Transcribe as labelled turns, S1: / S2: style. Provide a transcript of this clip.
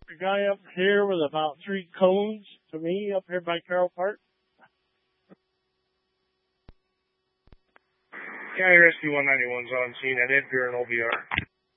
S1: A guy up here with about 3 cones to me up here by Carroll Park.
S2: County Rescue 191's on scene at Edgar and OBR.